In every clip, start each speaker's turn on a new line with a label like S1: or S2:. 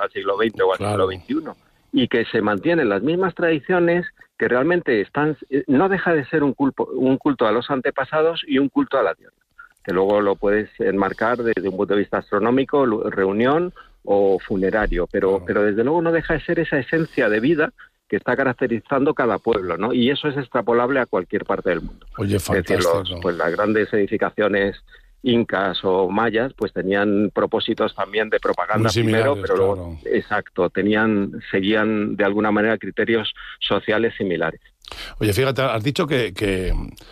S1: al siglo XX o al siglo XXI, y que se mantienen las mismas tradiciones que realmente no deja de ser un culto a los antepasados y un culto a la tierra, que luego lo puedes enmarcar desde un punto de vista astronómico, reunión o funerario, pero desde luego no deja de ser esa esencia de vida que está caracterizando cada pueblo, ¿no? Y eso es extrapolable a cualquier parte del mundo.
S2: Oye, fantástico. Es decir,
S1: las grandes edificaciones incas o mayas, pues tenían propósitos también de propaganda primero, pero luego, exacto, seguían de alguna manera criterios sociales similares.
S2: Oye, fíjate, has dicho que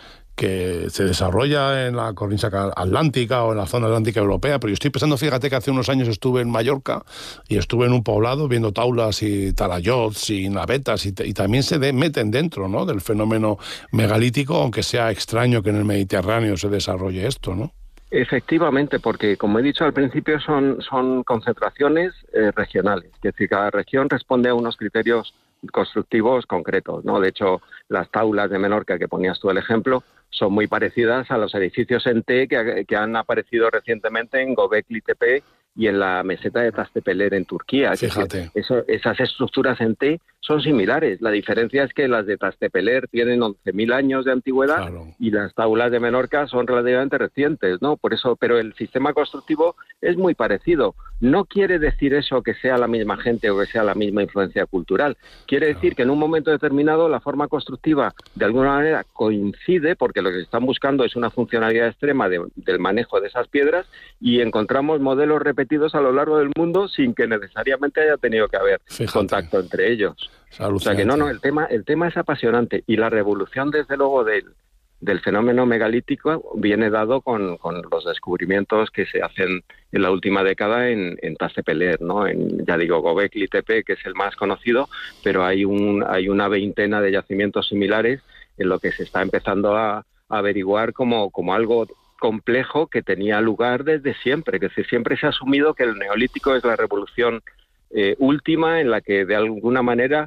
S2: se desarrolla en la cornisa atlántica o en la zona atlántica europea, pero yo estoy pensando, fíjate que hace unos años estuve en Mallorca y estuve en un poblado viendo taulas y talayots y navetas y también se meten dentro, ¿no?, del fenómeno megalítico, aunque sea extraño que en el Mediterráneo se desarrolle esto, ¿no?
S1: Efectivamente, porque como he dicho al principio son concentraciones regionales, es decir, cada región responde a unos criterios constructivos concretos, ¿no? De hecho, las taulas de Menorca que ponías tú el ejemplo son muy parecidas a los edificios en T que han aparecido recientemente en Göbekli Tepe y en la meseta de Tastepeler en Turquía.
S2: Fíjate.
S1: Esas estructuras en T son similares. La diferencia es que las de Tastepeler tienen 11.000 años de antigüedad, y las taulas de Menorca son relativamente recientes, ¿no? Por eso, pero el sistema constructivo es muy parecido. No quiere decir eso que sea la misma gente o que sea la misma influencia cultural. Quiere decir que en un momento determinado la forma constructiva de alguna manera coincide, porque lo que están buscando es una funcionalidad extrema del manejo de esas piedras, y encontramos modelos repetidos a lo largo del mundo sin que necesariamente haya tenido que haber contacto entre ellos. O sea que el tema es apasionante, y la revolución desde luego del fenómeno megalítico viene dado con los descubrimientos que se hacen en la última década en Tastepeler, ¿no? Ya digo, Göbekli Tepe, que es el más conocido, pero hay una veintena de yacimientos similares en lo que se está empezando a averiguar como algo complejo que tenía lugar desde siempre, que siempre se ha asumido que el neolítico es la revolución última en la que de alguna manera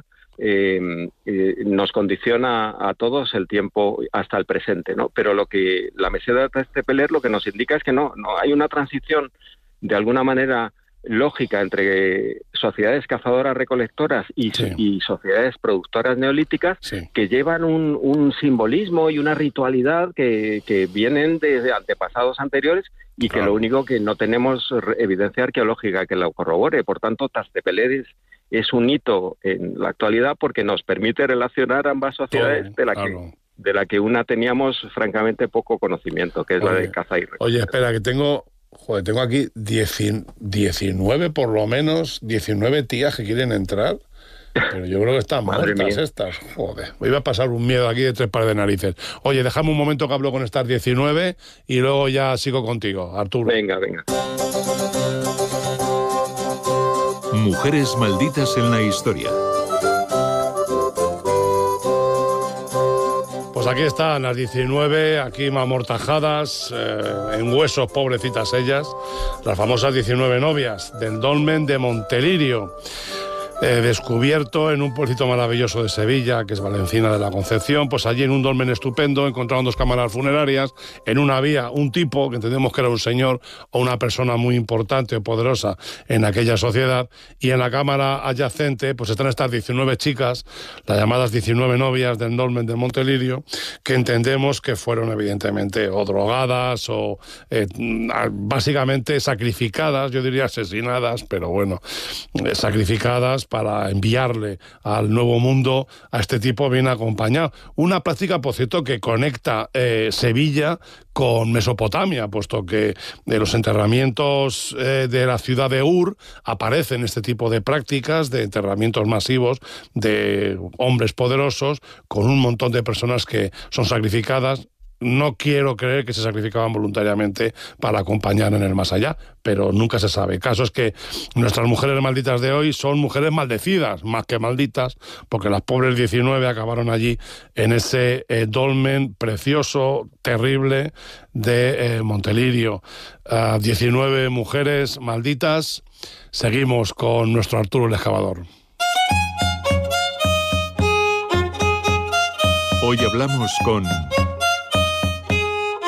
S1: nos condiciona a todos el tiempo hasta el presente, ¿no? Pero lo que la meseta de Tastepeler lo que nos indica es que no hay una transición de alguna manera lógica entre sociedades cazadoras-recolectoras y sociedades productoras neolíticas, que llevan un simbolismo y una ritualidad que vienen de antepasados anteriores y que lo único que no tenemos evidencia arqueológica que lo corrobore. Por tanto, Tastepeler es un hito en la actualidad porque nos permite relacionar ambas sociedades de la que una teníamos francamente poco conocimiento, que es la de caza y recolección.
S2: Oye, espera, que tengo aquí 19 por lo menos, 19 tías que quieren entrar, pero yo creo que están muertas estas. Joder, me iba a pasar un miedo aquí de 3 pares de narices. Oye, déjame un momento que hablo con estas 19 y luego ya sigo contigo, Arturo.
S1: Venga.
S3: Mujeres malditas en la historia.
S2: Pues aquí están las 19, aquí amortajadas, en huesos, pobrecitas ellas, las famosas 19 novias del dolmen de Montelirio, descubierto en un pueblito maravilloso de Sevilla, que es Valencina de la Concepción. Pues allí en un dolmen estupendo encontraron 2 cámaras funerarias. En una había un tipo, que entendemos que era un señor o una persona muy importante o poderosa en aquella sociedad, y en la cámara adyacente pues están estas 19 chicas, las llamadas 19 novias del dolmen de Montelirio, que entendemos que fueron evidentemente o drogadas o básicamente sacrificadas, yo diría asesinadas, pero bueno, sacrificadas para enviarle al Nuevo Mundo a este tipo bien acompañado. Una práctica, por cierto, que conecta Sevilla con Mesopotamia, puesto que de los enterramientos de la ciudad de Ur aparecen este tipo de prácticas de enterramientos masivos de hombres poderosos con un montón de personas que son sacrificadas. No quiero creer que se sacrificaban voluntariamente para acompañar en el más allá, pero nunca se sabe. El caso es que nuestras mujeres malditas de hoy son mujeres maldecidas, más que malditas, porque las pobres 19 acabaron allí en ese dolmen precioso, terrible de Montelirio. 19 mujeres malditas. Seguimos con nuestro Arturo el Excavador.
S3: Hoy hablamos con...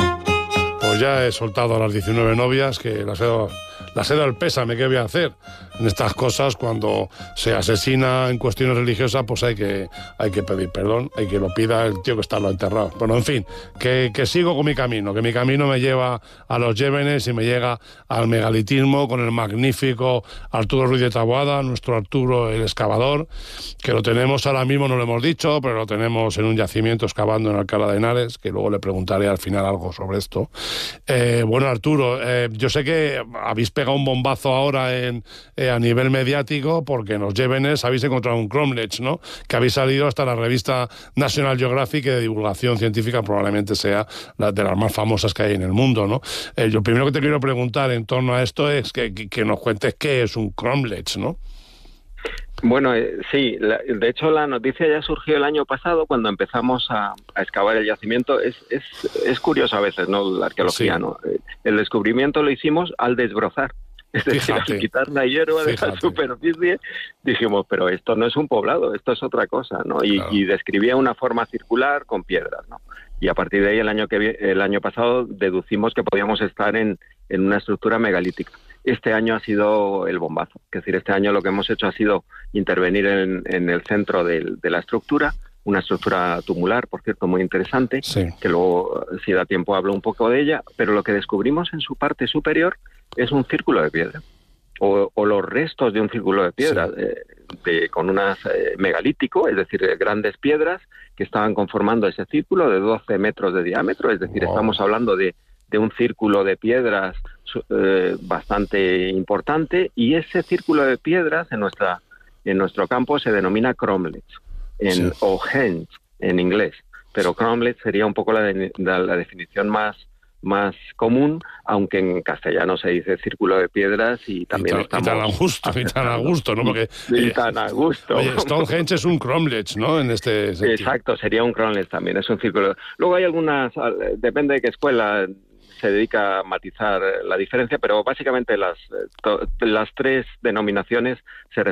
S2: Pues ya he soltado a las 19 novias, que las he dado el pésame, ¿qué voy a hacer? en estas cosas, cuando se asesina en cuestiones religiosas, pues hay que pedir perdón, hay que lo pida el tío que está lo enterrado. Bueno, en fin, que sigo con mi camino, que mi camino me lleva a los Llévenes y me llega al megalitismo con el magnífico Arturo Ruiz de Taboada, nuestro Arturo el excavador, que lo tenemos ahora mismo, no lo hemos dicho, pero lo tenemos en un yacimiento excavando en Alcalá de Henares, que luego le preguntaré al final algo sobre esto. Bueno, Arturo, yo sé que habéis pegado un bombazo ahora a nivel mediático, porque en los Llévenes habéis encontrado un cromlech, ¿no? Que habéis salido hasta la revista National Geographic, que de divulgación científica probablemente sea la de las más famosas que hay en el mundo, ¿no? Lo primero que te quiero preguntar en torno a esto es que nos cuentes qué es un cromlech, ¿no?
S1: Bueno, sí, de hecho la noticia ya surgió el año pasado cuando empezamos a excavar el yacimiento. Es curioso a veces, ¿no? La arqueología, sí. ¿No? El descubrimiento lo hicimos al desbrozar. Es decir, al quitar la hierba de la superficie, dijimos, pero esto no es un poblado, esto es otra cosa, ¿no? Y describía una forma circular con piedras, ¿no? Y a partir de ahí, el año pasado, deducimos que podíamos estar en una estructura megalítica. Este año ha sido el bombazo. Es decir, este año lo que hemos hecho ha sido intervenir en el centro de la estructura, una estructura tumular, por cierto, muy interesante, sí. Que luego, si da tiempo, hablo un poco de ella, pero lo que descubrimos en su parte superior es un círculo de piedra, o los restos de un círculo de piedra, sí. Con unas megalítico, es decir, grandes piedras que estaban conformando ese círculo de 12 metros de diámetro, es decir, estamos hablando de un círculo de piedras bastante importante, y ese círculo de piedras en nuestro campo se denomina cromlech, sí. O henge en inglés, pero cromlech sería un poco la definición más común, aunque en castellano se dice círculo de piedras y también
S2: y tan a gusto, ¿no? Porque,
S1: tan a gusto.
S2: Oye, Stonehenge es un cromlech, ¿no? En este sentido.
S1: Exacto, sería un cromlech también, es un círculo. Luego hay algunas, depende de qué escuela se dedica a matizar la diferencia, pero básicamente las tres denominaciones se